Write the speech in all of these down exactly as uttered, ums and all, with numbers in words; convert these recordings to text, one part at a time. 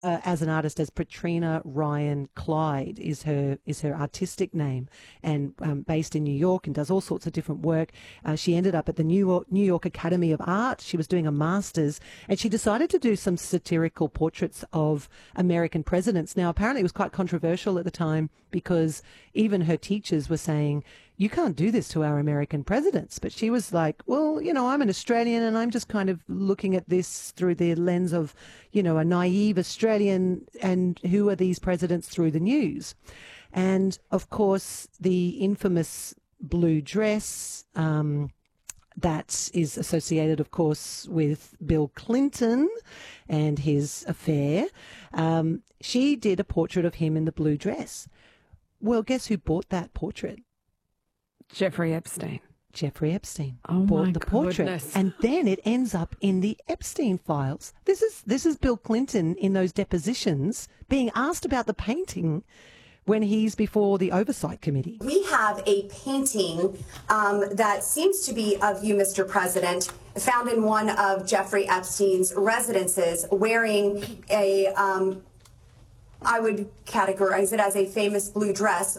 uh, as an artist as Patrina Ryan Clyde is her is her artistic name, and um, based in New York and does all sorts of different work. Uh, she ended up at the New York, New York Academy of Art. She was doing a master's, and she decided to do some satirical portraits of American presidents. Now, apparently it was quite controversial at the time because even her teachers were saying, you can't do this to our American presidents. But she was like, well, you know, I'm an Australian and I'm just kind of looking at this through the lens of, you know, a naive Australian, and who are these presidents through the news? And of course, the infamous blue dress, um, that is associated, of course, with Bill Clinton and his affair. Um, she did a portrait of him in the blue dress. Well, guess who bought that portrait? Jeffrey Epstein. Jeffrey Epstein oh bought my the portrait, goodness. And then it ends up in the Epstein files. This is this is Bill Clinton in those depositions being asked about the painting when he's before the Oversight Committee. We have a painting um, that seems to be of you, Mister President, found in one of Jeffrey Epstein's residences, wearing a, um, I would categorize it as a famous blue dress.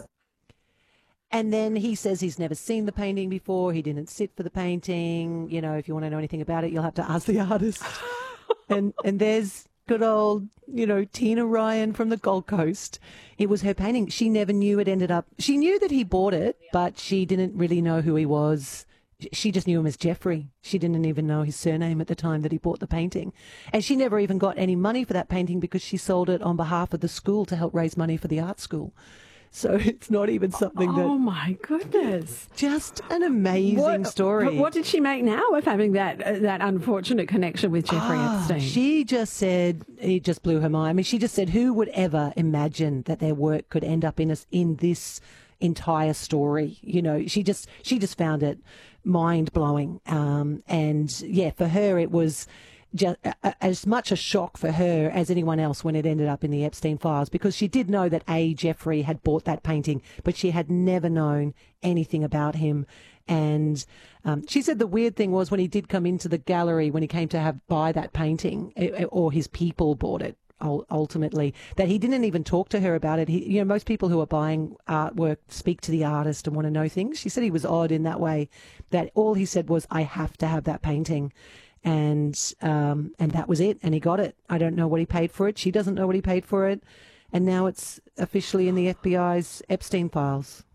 And then he says he's never seen the painting before. He didn't sit for the painting. You know, if you want to know anything about it, you'll have to ask the artist. and and there's good old, you know, Tina Ryan from the Gold Coast. It was her painting. She never knew it ended up. She knew that he bought it, but she didn't really know who he was. She just knew him as Jeffrey. She didn't even know his surname at the time that he bought the painting. And she never even got any money for that painting because she sold it on behalf of the school to help raise money for the art school. So it's not even something that... Oh, my goodness. Just an amazing what, story. What, what did she make now of having that uh, that unfortunate connection with Jeffrey oh, Epstein? She just said, it just blew her mind. I mean, she just said, who would ever imagine that their work could end up in a, in this entire story? You know, she just she just found it mind-blowing. Um, and, yeah, for her it was... Just, uh, as much a shock for her as anyone else when it ended up in the Epstein files, because she did know that A, Jeffrey had bought that painting, but she had never known anything about him. And um, she said the weird thing was when he did come into the gallery, when he came to have buy that painting, it, or his people bought it ultimately, that he didn't even talk to her about it. He, you know, most people who are buying artwork speak to the artist and want to know things. She said he was odd in that way, that all he said was, I have to have that painting. And um, and that was it, and he got it. I don't know what he paid for it. She doesn't know what he paid for it. And now it's officially in the F B I's Epstein files.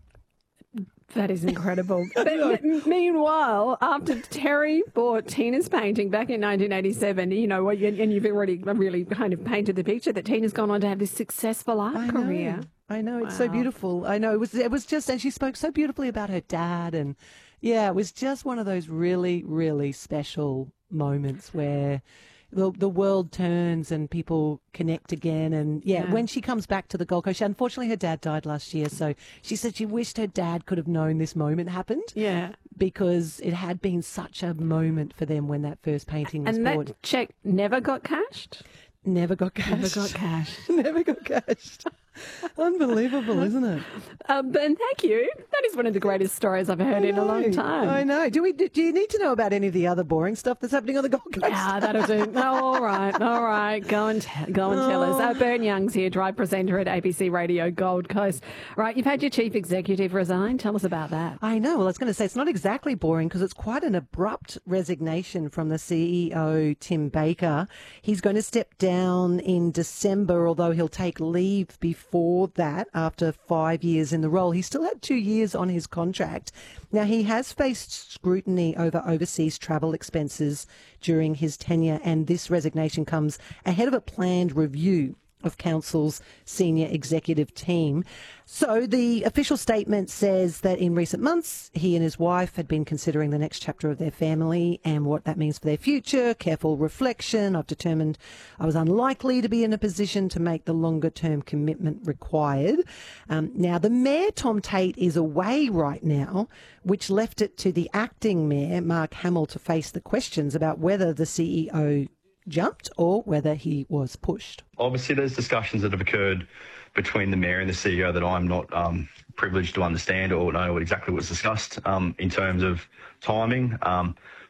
That is incredible. But m- meanwhile, after Terry bought Tina's painting back in nineteen eighty-seven, you know, and you've already really kind of painted the picture that Tina's gone on to have this successful art I know. career. I know, it's wow. so beautiful. I know, it was, it was just, and she spoke so beautifully about her dad, and yeah, it was just one of those really, really special moments where the the world turns and people connect again. And yeah, yeah, when she comes back to the Gold Coast, unfortunately her dad died last year, so she said she wished her dad could have known this moment happened. Yeah, because it had been such a moment for them when that first painting was and bought. That check never got cashed. Never got cashed. Never got cashed. Never got cashed. Unbelievable, isn't it? Um, and thank you. That is one of the greatest stories I've heard in a long time. I know. Do we? Do you need to know about any of the other boring stuff that's happening on the Gold Coast? Yeah, that'll do. Oh, all right, all right. Go and t- go and tell us. Uh, Bern Young's here, drive presenter at A B C Radio Gold Coast. Right, you've had your chief executive resign. Tell us about that. I know. Well, I was going to say it's not exactly boring because it's quite an abrupt resignation from the C E O, Tim Baker. He's going to step down in December, although he'll take leave before that after five years in the role. He still had two years on his contract. Now, he has faced scrutiny over overseas travel expenses during his tenure, and this resignation comes ahead of a planned review of Council's senior executive team. So the official statement says that in recent months, he and his wife had been considering the next chapter of their family and what that means for their future. Careful reflection. I've determined I was unlikely to be in a position to make the longer-term commitment required. Um, now, the mayor, Tom Tate, is away right now, which left it to the acting mayor, Mark Hamill, to face the questions about whether the C E O jumped or whether he was pushed. Obviously, there's discussions that have occurred between the mayor and the C E O that I'm not um, privileged to understand or know exactly what was discussed um, in terms of timing. Um,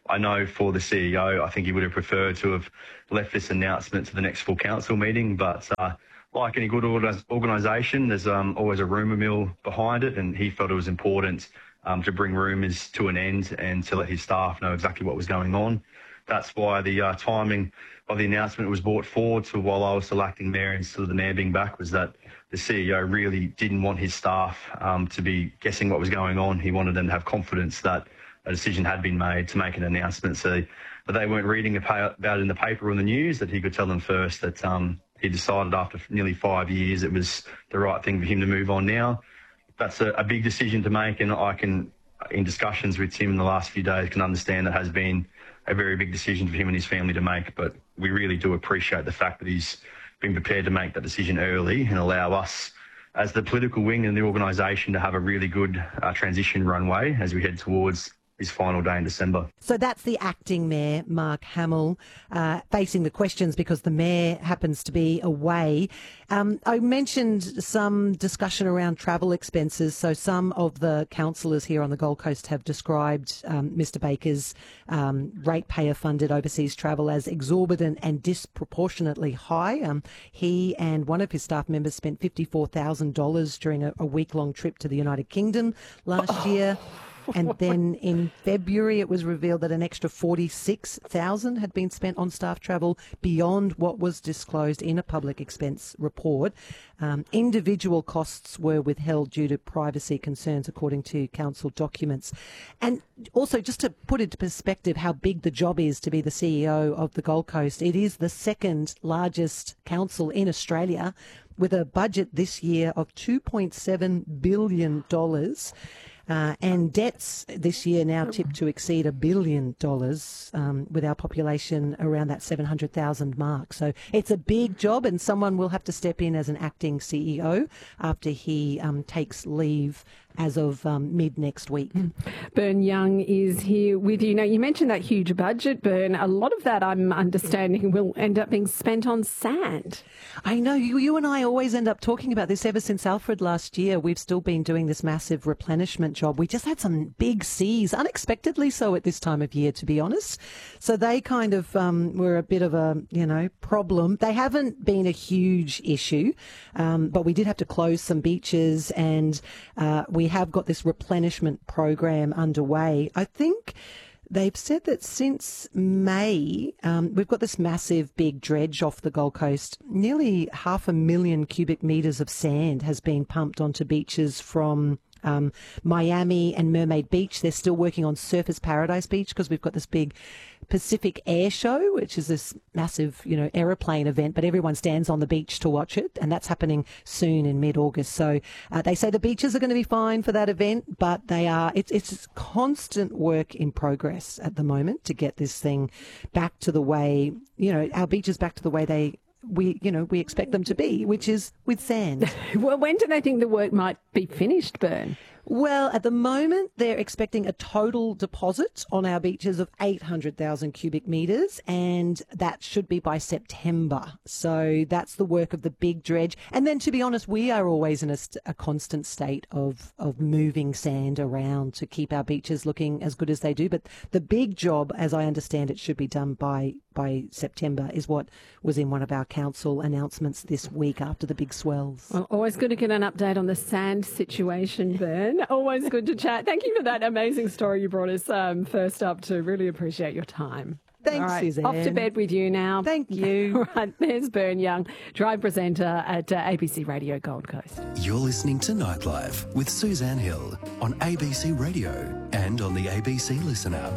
I know for the C E O, I think he would have preferred to have left this announcement to the next full council meeting. But uh, like any good organisation, there's um, always a rumour mill behind it, and he felt it was important um, to bring rumours to an end and to let his staff know exactly what was going on. That's why the uh, timing of the announcement was brought forward to while I was still acting mayor instead of the mayor being back, was that the C E O really didn't want his staff um, to be guessing what was going on. He wanted them to have confidence that a decision had been made to make an announcement, so that they weren't reading about it in the paper or in the news, that he could tell them first that um, he decided after nearly five years it was the right thing for him to move on now. That's a, a big decision to make, and I can, in discussions with Tim in the last few days, can understand that has been a very big decision for him and his family to make, but we really do appreciate the fact that he's been prepared to make that decision early and allow us as the political wing and the organisation to have a really good uh, transition runway as we head towards his final day in December. So that's the acting mayor, Mark Hamill, uh, facing the questions because the mayor happens to be away. Um, I mentioned some discussion around travel expenses. So some of the councillors here on the Gold Coast have described um, Mister Baker's um, ratepayer-funded overseas travel as exorbitant and disproportionately high. Um, he and one of his staff members spent fifty-four thousand dollars during a, a week-long trip to the United Kingdom last oh. year. And then in February, it was revealed that an extra forty-six thousand dollars had been spent on staff travel beyond what was disclosed in a public expense report. Um, individual costs were withheld due to privacy concerns, according to council documents. And also, just to put into perspective how big the job is to be the C E O of the Gold Coast, it is the second largest council in Australia, with a budget this year of two point seven billion dollars. Uh, and debts this year now tipped to exceed a billion dollars, um, with our population around that seven hundred thousand mark. So it's a big job, and someone will have to step in as an acting C E O after he um, takes leave as of um, mid next week. Bern Young is here with you. Now, you mentioned that huge budget, Bern. A lot of that, I'm understanding, will end up being spent on sand. I know. You, you and I always end up talking about this ever since Alfred last year. We've still been doing this massive replenishment job. We just had some big seas, unexpectedly so at this time of year, to be honest. So they kind of um, were a bit of a, you know, problem. They haven't been a huge issue, um, but we did have to close some beaches, and uh, we have got this replenishment program underway. I think they've said that since May, um, we've got this massive big dredge off the Gold Coast. Nearly half a million cubic metres of sand has been pumped onto beaches from Um, Miami and Mermaid Beach. They're still working on Surfers Paradise Beach because we've got this big Pacific Air Show, which is this massive, you know, aeroplane event, but everyone stands on the beach to watch it, and that's happening soon in mid-August. So uh, they say the beaches are going to be fine for that event, but they are, it's, it's constant work in progress at the moment to get this thing back to the way, you know, our beaches back to the way they we, you know, we expect them to be, which is with sand. Well, when do they think the work might be finished, Bern? Well, at the moment, they're expecting a total deposit on our beaches of eight hundred thousand cubic metres, and that should be by September. So that's the work of the big dredge. And then, to be honest, we are always in a, st- a constant state of, of moving sand around to keep our beaches looking as good as they do. But the big job, as I understand it, should be done by, by September, is what was in one of our council announcements this week after the big swells. Well, always good to get an update on the sand situation, Bern. Always good to chat. Thank you for that amazing story you brought us um, first up to. Really appreciate your time. Thanks, All right, Suzanne. Off to bed with you now. Thank you. All right, there's Bern Young, Drive presenter at uh, A B C Radio Gold Coast. You're listening to Nightlife with Suzanne Hill on A B C Radio and on the A B C Listen app.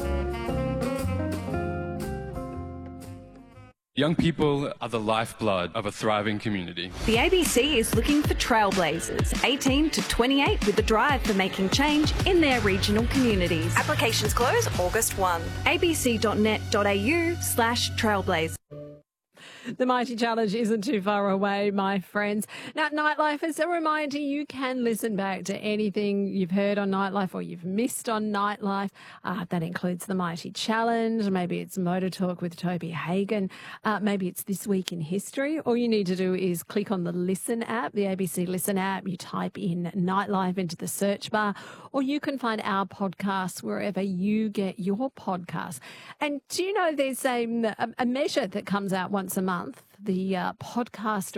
Young people are the lifeblood of a thriving community. The A B C is looking for trailblazers, eighteen to twenty-eight, with a drive for making change in their regional communities. Applications close August first. abc.net.au slash trailblaze. The Mighty Challenge isn't too far away, my friends. Now, Nightlife, as a reminder, you can listen back to anything you've heard on Nightlife or you've missed on Nightlife. Uh, that includes The Mighty Challenge. Maybe it's Motor Talk with Toby Hagan. Uh, maybe it's This Week in History. All you need to do is click on the Listen app, the A B C Listen app. You type in Nightlife into the search bar, or you can find our podcasts wherever you get your podcasts. And do you know there's a, a measure that comes out once a month, the uh, podcast